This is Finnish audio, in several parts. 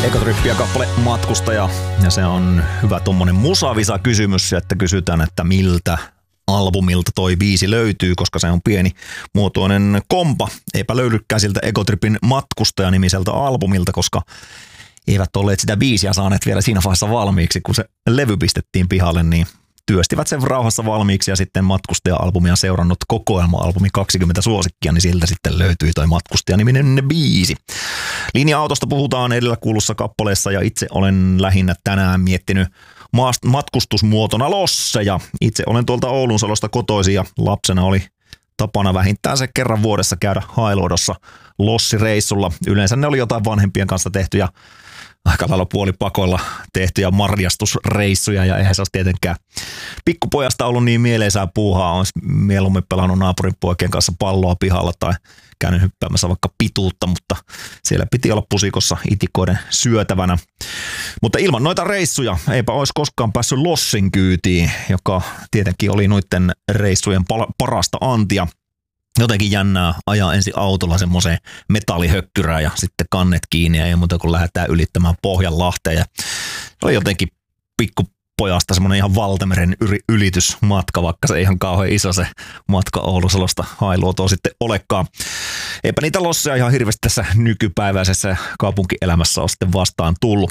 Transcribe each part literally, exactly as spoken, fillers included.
Ekotrippiä kappale Matkustaja, ja se on hyvä tommonen musavisa kysymys, että kysytään, että miltä albumilta toi biisi löytyy, koska se on pieni muotoinen kompa. Eipä löydykään siltä Ekotripin Matkustaja-nimiseltä albumilta, koska eivät olleet sitä biisiä saaneet vielä siinä vaiheessa valmiiksi, kun se levy pistettiin pihalle, niin työstivät sen rauhassa valmiiksi ja sitten Matkustaja-albumia seurannut kokoelma-albumi kaksikymmentä suosikkia, niin siltä sitten löytyi toi Matkustaja-niminen biisi. Linja-autosta puhutaan edellä kuulussa kappaleessa ja itse olen lähinnä tänään miettinyt matkustusmuotona losseja. Itse olen tuolta Oulunsalosta kotoisin ja lapsena oli tapana vähintään se kerran vuodessa käydä Hailuodossa lossireissulla. Yleensä ne oli jotain vanhempien kanssa tehtyjä, aika lailla puolipakoilla tehtyjä marjastusreissuja, ja eihän se olisi tietenkään pikkupojasta ollut niin mieleisää puuhaa. Olisi mieluummin pelannut naapurin poikien kanssa palloa pihalla tai käynyt hyppäämässä vaikka pituutta, mutta siellä piti olla pusikossa itikoiden syötävänä. Mutta ilman noita reissuja eipä olisi koskaan päässyt lossin kyytiin, joka tietenkin oli noiden reissujen parasta antia. Jotenkin jännää ajaa ensin autolla semmoiseen metallihökkyrään ja sitten kannet kiinni ja ei muuta kuin lähdetään ylittämään Pohjanlahteen. Ja se oli jotenkin pikkupojasta semmoinen ihan valtameren ylitysmatka, vaikka se ei ihan kauhean iso se matka Oulusalosta Hailuotoon sitten olekaan. Eipä niitä losseja ihan hirveästi tässä nykypäiväisessä kaupunkielämässä ole sitten vastaan tullut.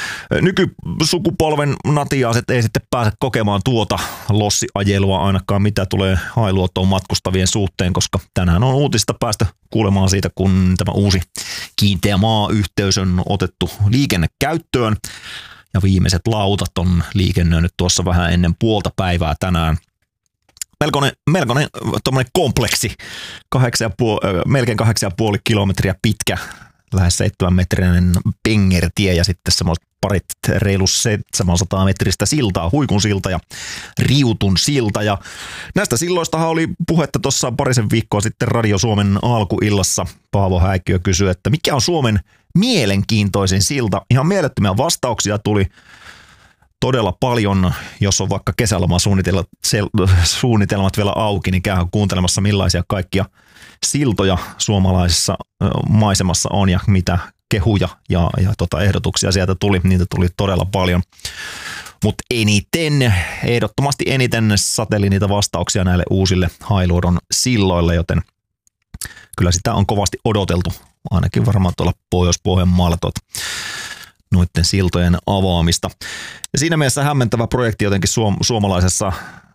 Nykysukupolven natiaaset ei sitten pääse kokemaan tuota lossiajelua ainakaan, mitä tulee Hailuotoon matkustavien suhteen, koska tänään on uutista päästä kuulemaan siitä, kun tämä uusi kiinteä maayhteys on otettu liikennekäyttöön. Ja viimeiset lautat on liikennöinyt tuossa vähän ennen puolta päivää tänään. Melkoinen, melkoinen tommoinen kompleksi, kahdeksan ja puoli, melkein kahdeksan ja puoli kilometriä pitkä, lähes seitsemän metrinen pengertie ja sitten semmoiset parit reilu seitsemänsataa metristä siltaa, Huikun silta ja Riutun silta. Ja näistä silloistahan oli puhetta tuossa parisen viikkoa sitten Radio Suomen alkuillassa. Paavo Häikkiö kysyi, että mikä on Suomen mielenkiintoisin silta. Ihan mielettömiä vastauksia tuli todella paljon. Jos on vaikka kesäloman suunnitelmat vielä auki, niin käy kuuntelemassa millaisia kaikkia siltoja suomalaisessa maisemassa on ja mitä kehuja ja, ja tota ehdotuksia sieltä tuli. Niitä tuli todella paljon. Mutta eniten, ehdottomasti eniten sateli niitä vastauksia näille uusille Hailuodon silloille, joten kyllä sitä on kovasti odoteltu. Ainakin varmaan tuolla Pohjois-Pohjanmaalla tuota noiden siltojen avaamista. Ja siinä mielessä hämmentävä projekti jotenkin suom- suomalaisessa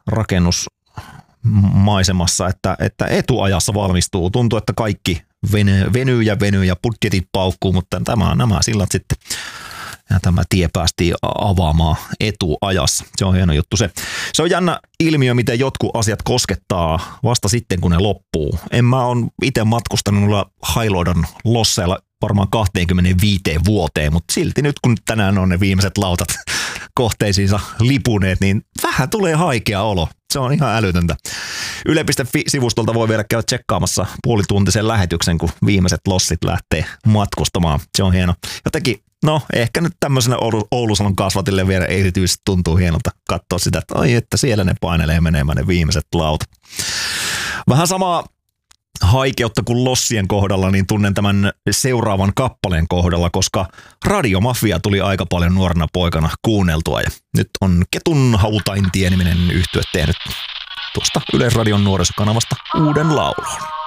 rakennusmaisemassa, että, että etuajassa valmistuu. Tuntuu, että kaikki venyy, venyy ja venyy ja budjetit paukkuu, mutta tämä, nämä sillat sitten ja tämä tie päästiin avaamaan etuajassa. Se on hieno juttu se. Se on jännä ilmiö, miten jotkut asiat koskettaa vasta sitten, kun ne loppuu. En mä ole itse matkustanut Hailuodon losseilla varmaan kaksikymmentäviisi vuoteen, mutta silti nyt kun tänään on ne viimeiset lautat kohteisiinsa lipuneet, niin vähän tulee haikea olo. Se on ihan älytöntä. Yle piste fi-sivustolta voi vielä käydä tsekkaamassa puolituntisen lähetyksen, kun viimeiset lossit lähtee matkustamaan. Se on hieno. Jotenkin, no ehkä nyt tämmöisenä Oulusalon kasvatille vielä erityisesti tuntuu hienolta katsoa sitä, että ai että siellä ne painelee menemään ne viimeiset lautat. Vähän samaa haikeutta kuin lossien kohdalla, niin tunnen tämän seuraavan kappaleen kohdalla, koska Radiomafia tuli aika paljon nuorena poikana kuunneltua ja nyt on Ketun Hautaintie-niminen yhtye tehnyt tuosta Yleisradion nuorisokanavasta uuden laulun.